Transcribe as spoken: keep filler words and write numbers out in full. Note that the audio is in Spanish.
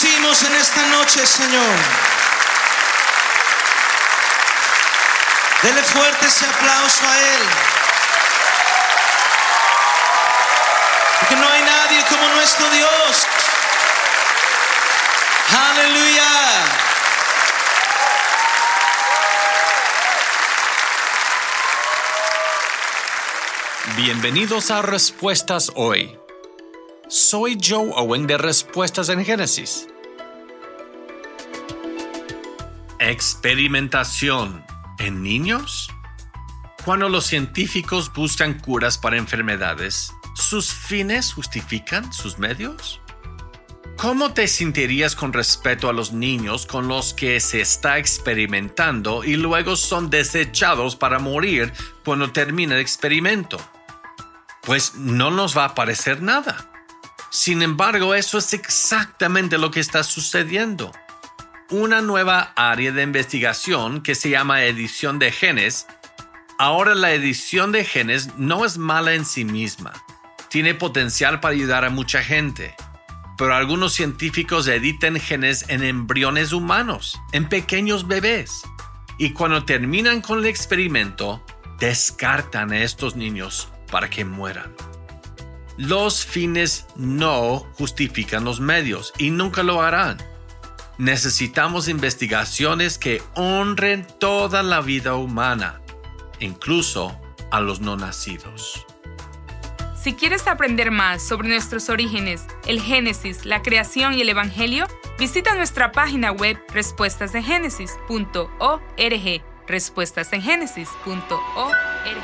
bendecimos en esta noche, Señor. Dele fuerte ese aplauso a Él. Porque no hay nadie como nuestro Dios. Aleluya. Bienvenidos a Respuestas Hoy. Soy Joe Owen de Respuestas en Génesis. Experimentación en niños. Cuando los científicos buscan curas para enfermedades, ¿sus fines justifican sus medios? ¿Cómo te sentirías con respecto a los niños con los que se está experimentando y luego son desechados para morir cuando termina el experimento? Pues no nos va a parecer nada. Sin embargo, eso es exactamente lo que está sucediendo. Una nueva área de investigación que se llama edición de genes. Ahora la edición de genes no es mala en sí misma. Tiene potencial para ayudar a mucha gente. Pero algunos científicos editan genes en embriones humanos, en pequeños bebés. Y cuando terminan con el experimento, descartan a estos niños para que mueran. Los fines no justifican los medios y nunca lo harán. Necesitamos investigaciones que honren toda la vida humana, incluso a los no nacidos. Si quieres aprender más sobre nuestros orígenes, el Génesis, la creación y el Evangelio, visita nuestra página web respuestas en génesis punto org. respuestas en génesis punto org.